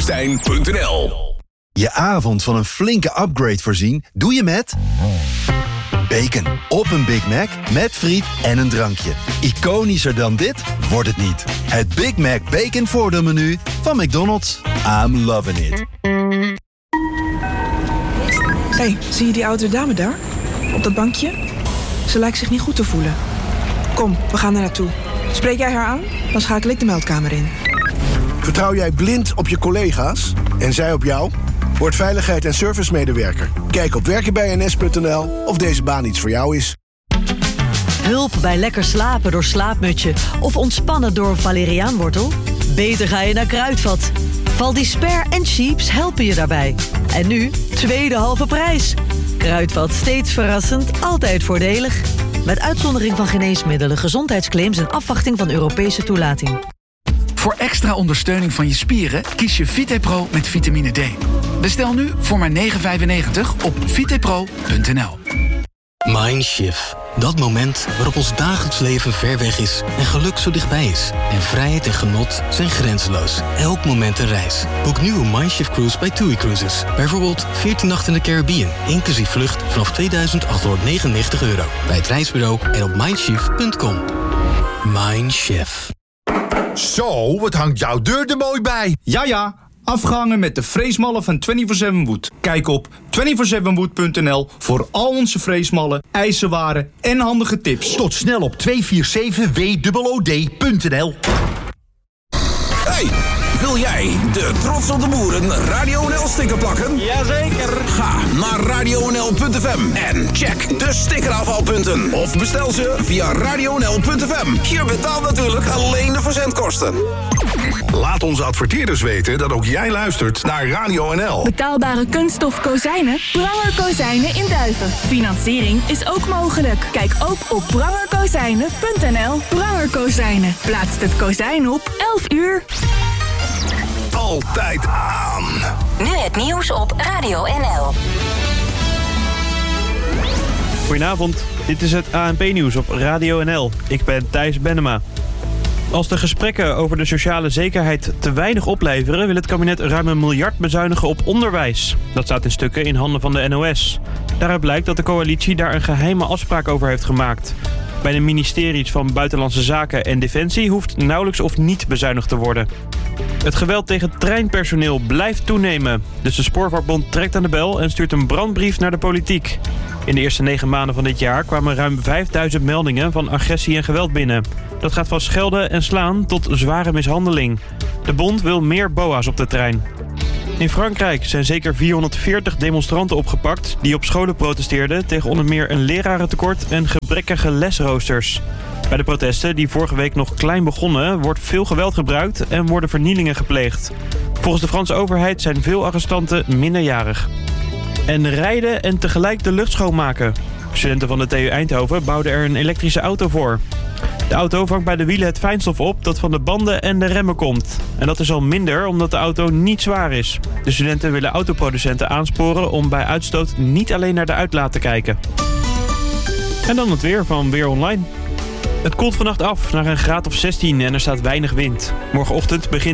Stijn.nl. Je avond van een flinke upgrade voorzien doe je met bacon op een Big Mac met friet en een drankje. Iconischer dan dit wordt het niet. Het Big Mac Bacon voordeelmenu van McDonald's. I'm loving it. Hey, zie je die oudere dame daar? Op dat bankje? Ze lijkt zich niet goed te voelen. Kom, we gaan er naartoe. Spreek jij haar aan? Dan schakel ik de meldkamer in. Vertrouw jij blind op je collega's en zij op jou? Word veiligheid- en servicemedewerker. Kijk op werkenbijns.nl of deze baan iets voor jou is. Hulp bij lekker slapen door Slaapmutje of ontspannen door valeriaanwortel? Beter ga je naar Kruidvat. Valdisper en Cheaps helpen je daarbij. En nu, tweede halve prijs. Kruidvat, steeds verrassend, altijd voordelig. Met uitzondering van geneesmiddelen, gezondheidsclaims en afwachting van Europese toelating. Voor extra ondersteuning van je spieren kies je VitePro met vitamine D. Bestel nu voor maar €9,95 op vitepro.nl. Mindshift. Dat moment waarop ons dagelijks leven ver weg is en geluk zo dichtbij is. En vrijheid en genot zijn grenzeloos. Elk moment een reis. Boek nu een Mindshift cruise bij TUI Cruises. Bijvoorbeeld 14 nachten in de Caribbean, inclusief vlucht vanaf €2.899 bij het reisbureau en op mindshift.com. Mindshift. Zo, wat hangt jouw deur er mooi bij. Ja, afgehangen met de freesmallen van 24/7 Wood. Kijk op 247wood.nl voor al onze freesmallen, ijzerwaren en handige tips. Tot snel op 247WOOD.nl. Hey, wil jij de Trots op de Boeren Radio NL sticker plakken? Jazeker. Ga naar radionl.fm en check de stickerafhaalpunten. Of bestel ze via radionl.fm. Je betaalt natuurlijk alleen de verzendkosten. Laat onze adverteerders weten dat ook jij luistert naar Radio NL. Betaalbare kunststof kozijnen? Pranger Kozijnen in Duiven. Financiering is ook mogelijk. Kijk ook op prangerkozijnen.nl. Pranger Kozijnen. Plaatst het kozijn op 11 uur. Altijd aan. Nu het nieuws op Radio NL. Goedenavond, dit is het ANP-nieuws op Radio NL. Ik ben Thijs Bennema. Als de gesprekken over de sociale zekerheid te weinig opleveren, wil het kabinet ruim €1 miljard bezuinigen op onderwijs. Dat staat in stukken in handen van de NOS. Daaruit blijkt dat de coalitie daar een geheime afspraak over heeft gemaakt. Bij de ministeries van Buitenlandse Zaken en Defensie hoeft nauwelijks of niet bezuinigd te worden. Het geweld tegen treinpersoneel blijft toenemen. Dus de Spoorvaktbond trekt aan de bel en stuurt een brandbrief naar de politiek. In de eerste 9 maanden van dit jaar kwamen ruim 5000 meldingen van agressie en geweld binnen. Dat gaat van schelden en slaan tot zware mishandeling. De bond wil meer BOA's op de trein. In Frankrijk zijn zeker 440 demonstranten opgepakt die op scholen protesteerden tegen onder meer een lerarentekort en gebrekkige lesroosters. Bij de protesten, die vorige week nog klein begonnen, wordt veel geweld gebruikt en worden vernielingen gepleegd. Volgens de Franse overheid zijn veel arrestanten minderjarig. En rijden en tegelijk de lucht schoonmaken. Studenten van de TU Eindhoven bouwden er een elektrische auto voor. De auto vangt bij de wielen het fijnstof op dat van de banden en de remmen komt. En dat is al minder omdat de auto niet zwaar is. De studenten willen autoproducenten aansporen om bij uitstoot niet alleen naar de uitlaat te kijken. En dan het weer van Weer Online. Het koelt vannacht af naar een graad of 16 en er staat weinig wind. Morgenochtend begint